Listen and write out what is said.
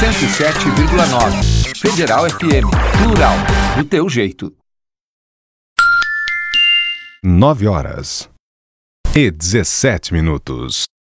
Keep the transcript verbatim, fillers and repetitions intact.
cento e sete vírgula nove. Federal F M. Plural. Do teu jeito. Nove horas e dezessete minutos.